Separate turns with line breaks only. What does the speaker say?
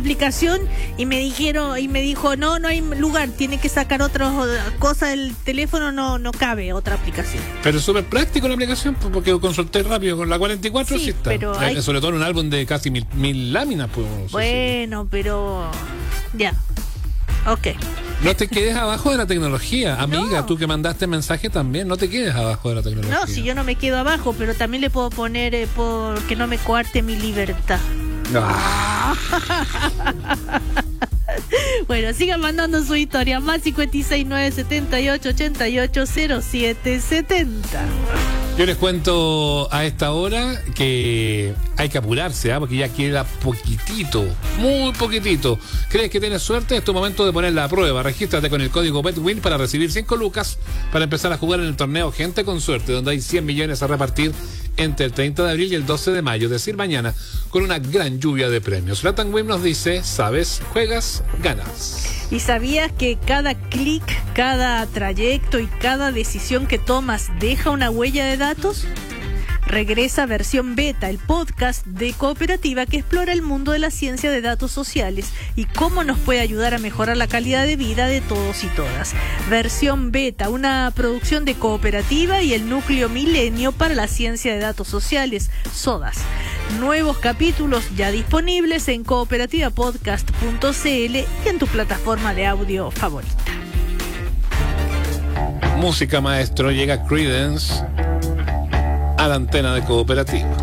aplicación y me dijo no hay lugar, tiene que sacar otra cosa del teléfono, no cabe otra aplicación.
Pero es súper práctico la aplicación, porque consulté rápido con la 44, sí está.
Pero
sobre todo en un álbum de casi mil láminas, pues.
Bueno, pero ya. Ok.
No te quedes abajo de la tecnología, amiga.
No.
Tú que mandaste mensaje también, no te quedes abajo de la tecnología.
No, si yo no me quedo abajo, pero también le puedo poner porque no me coarte mi libertad.
Ah.
Bueno, sigan mandando su historia. Más 56978880770.
Yo les cuento a esta hora que hay que apurarse, porque ya queda poquitito, muy poquitito. ¿Crees que tienes suerte? Es tu momento de ponerla a prueba. Regístrate con el código BetWin para recibir 5 lucas para empezar a jugar en el torneo Gente con Suerte, donde hay 100 millones a repartir entre el 30 de abril y el 12 de mayo, es decir, mañana, con una gran lluvia de premios. LatamWin nos dice, sabes, juegas, ganas.
¿Y sabías que cada clic, cada trayecto y cada decisión que tomas deja una huella de datos? Regresa Versión Beta, el podcast de Cooperativa que explora el mundo de la ciencia de datos sociales y cómo nos puede ayudar a mejorar la calidad de vida de todos y todas. Versión Beta, una producción de Cooperativa y el Núcleo Milenio para la Ciencia de Datos Sociales, SODAS. Nuevos capítulos ya disponibles en cooperativapodcast.cl y en tu plataforma de audio favorita.
Música, maestro, llega Creedence a la antena de Cooperativa.